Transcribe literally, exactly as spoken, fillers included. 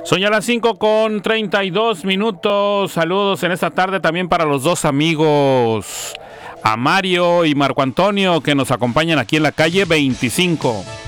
Son ya las cinco con treinta y dos minutos. Saludos en esta tarde también para los dos amigos, a Mario y Marco Antonio, que nos acompañan aquí en la calle veinticinco.